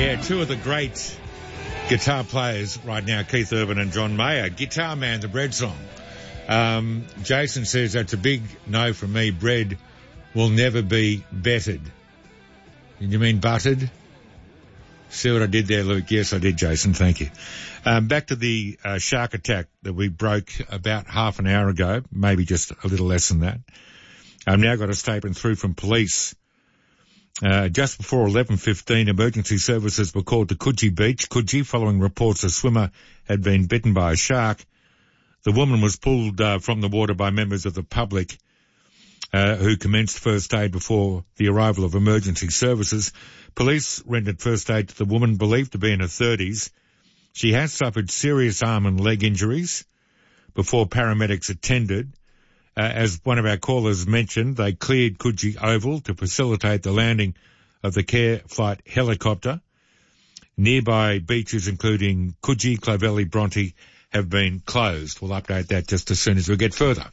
Yeah, two of the great guitar players right now, Keith Urban and John Mayer. Guitar Man, the Bread song. Jason says that's a big no from me. Bread will never be bettered. Did you mean buttered? See what I did there, Luke? Yes, I did, Jason. Thank you. Back to the shark attack that we broke about half an hour ago, maybe just a little less than that. I've now got a statement through from police. Just before 11:15, emergency services were called to Coogee Beach, Coogee, following reports a swimmer had been bitten by a shark. The woman was pulled from the water by members of the public who commenced first aid before the arrival of emergency services. Police rendered first aid to the woman, believed to be in her 30s. She has suffered serious arm and leg injuries before paramedics attended. As one of our callers mentioned, they cleared Coogee Oval to facilitate the landing of the Care Flight helicopter. Nearby beaches, including Coogee, Clovelly, Bronte, have been closed. We'll update that just as soon as we get further.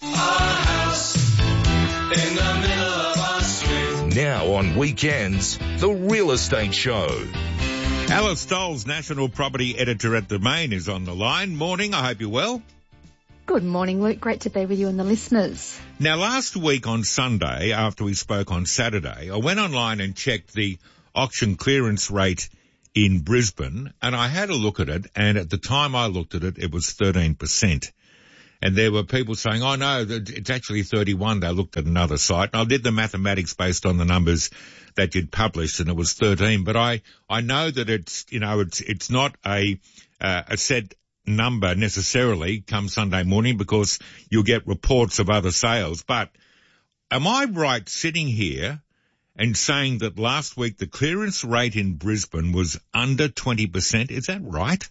Now on weekends, The Real Estate Show. Alice Stoles, National Property Editor at Domain, is on the line. Morning, I hope you're well. Good morning, Luke. Great to be with you and the listeners. Now, last week on Sunday, after we spoke on Saturday, I went online and checked the auction clearance rate in Brisbane, and I had a look at it, and at the time I looked at it, it was 13%. And there were people saying, oh no, it's actually 31. They looked at another site. And I did the mathematics based on the numbers that you'd published, and it was 13. But I know that it's not a set number necessarily come Sunday morning, because you'll get reports of other sales. But am I right sitting here and saying that last week the clearance rate in Brisbane was under 20%? Is that right?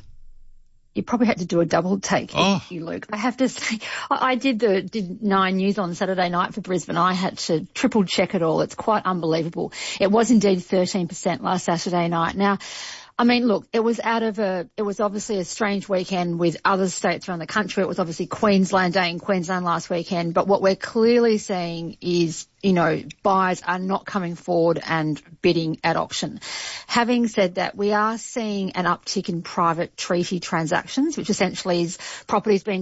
You probably had to do a double take, you, Luke. I have to say, I did 9 News on Saturday night for Brisbane. I had to triple check it all. It's quite unbelievable. It was indeed 13% last Saturday night. Now, I mean, look, it was obviously a strange weekend with other states around the country. It was obviously Queensland Day in Queensland last weekend. But what we're clearly seeing is, buyers are not coming forward and bidding at auction. Having said that, we are seeing an uptick in private treaty transactions, which essentially is properties being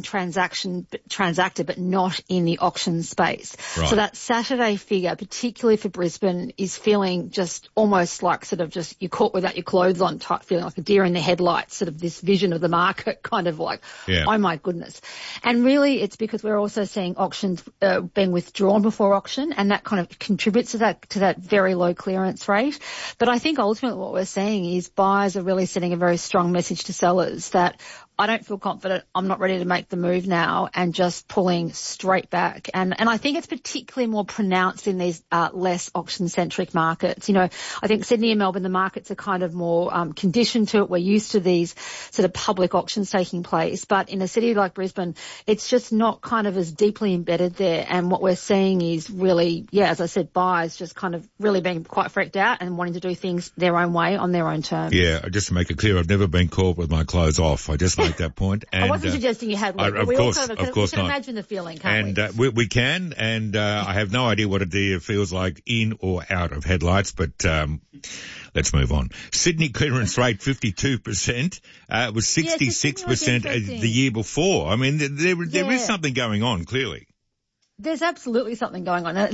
transacted but not in the auction space. Right. So that Saturday figure, particularly for Brisbane, is feeling just almost like sort of just you're caught without your clothes on type feeling, like a deer in the headlights, sort of this vision of the market kind of like, Oh my goodness. And really it's because we're also seeing auctions being withdrawn before auction, and that kind of contributes to that very low clearance rate. But I think ultimately what we're seeing is buyers are really sending a very strong message to sellers that I don't feel confident, I'm not ready to make the move now, and just pulling straight back. And I think it's particularly more pronounced in these less auction-centric markets. I think Sydney and Melbourne, the markets are kind of more conditioned to it. We're used to these sort of public auctions taking place. But in a city like Brisbane, it's just not kind of as deeply embedded there. And what we're seeing is really, as I said, buyers just kind of really being quite freaked out and wanting to do things their own way on their own terms. Yeah, just to make it clear, I've never been caught with my clothes off. I just make that point. And, I wasn't suggesting you had one. Of course not. We can imagine the feeling, can't we? And we can, and I have no idea what a deer feels like in or out of headlights, but let's move on. Sydney clearance rate 52%. It was 66% the year before. I mean, there is something going on, clearly. There's absolutely something going on. That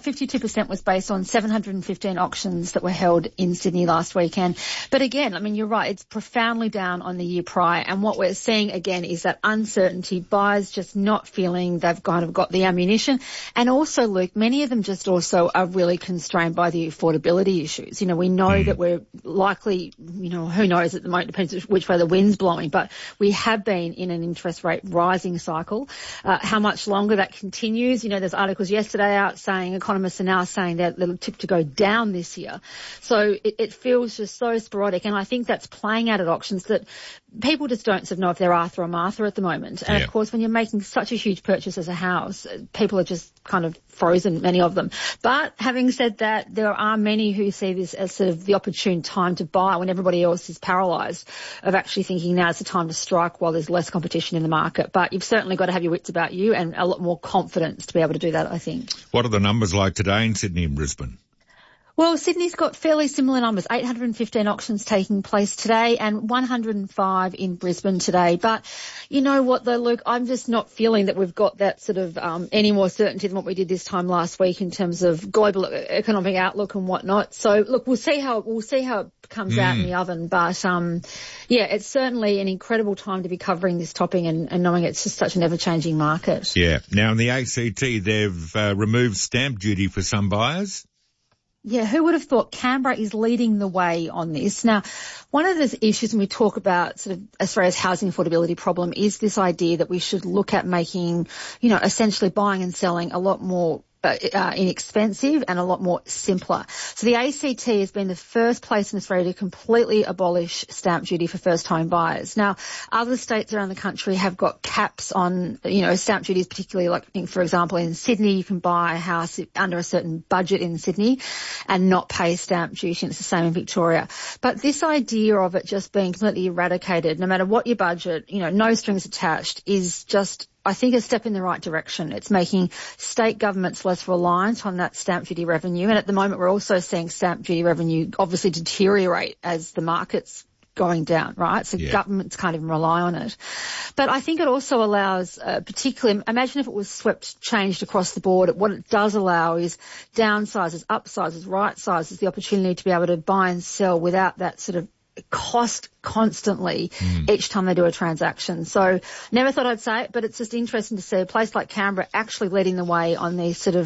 52% was based on 715 auctions that were held in Sydney last weekend. But again, I mean, you're right, it's profoundly down on the year prior. And what we're seeing again is that uncertainty, buyers just not feeling they've kind of got the ammunition. And also, Luke, many of them just also are really constrained by the affordability issues. We know that we're likely, who knows at the moment, depends which way the wind's blowing, but we have been in an interest rate rising cycle. How much longer that continues, there's articles yesterday out saying, economists are now saying that they'll tip to go down this year. So it feels just so sporadic, and I think that's playing out at auctions that people just don't sort of know if they're Arthur or Martha at the moment. And of course, when you're making such a huge purchase as a house, people are just kind of frozen, many of them. But having said that, there are many who see this as sort of the opportune time to buy when everybody else is paralysed, of actually thinking now's the time to strike while there's less competition in the market. But you've certainly got to have your wits about you and a lot more confidence to be able to do that, I think. What are the numbers like today in Sydney and Brisbane? Well, Sydney's got fairly similar numbers, 815 auctions taking place today and 105 in Brisbane today. But you know what though, Luke, I'm just not feeling that we've got that sort of any more certainty than what we did this time last week in terms of global economic outlook and whatnot. So look, we'll see how it comes out in the oven. But yeah, it's certainly an incredible time to be covering this topic and knowing it's just such an ever-changing market. Yeah. Now in the ACT, they've removed stamp duty for some buyers. Yeah, who would have thought Canberra is leading the way on this? Now, one of the issues when we talk about sort of Australia's housing affordability problem is this idea that we should look at making, you know, essentially buying and selling a lot more inexpensive and a lot more simpler. So the ACT has been the first place in Australia to completely abolish stamp duty for first-time buyers. Now, other states around the country have got caps on, you know, stamp duties, particularly like, for example, in Sydney, you can buy a house under a certain budget in Sydney and not pay stamp duty, and it's the same in Victoria. But this idea of it just being completely eradicated, no matter what your budget, you know, no strings attached, is just, I think, a step in the right direction. It's making state governments less reliant on that stamp duty revenue. And at the moment, we're also seeing stamp duty revenue obviously deteriorate as the market's going down, right? So governments can't even rely on it. But I think it also allows, particularly, imagine if it was changed across the board. What it does allow is downsizes, upsizes, right sizes, the opportunity to be able to buy and sell without that sort of cost constantly each time they do a transaction. So never thought I'd say it, but it's just interesting to see a place like Canberra actually leading the way on these sort of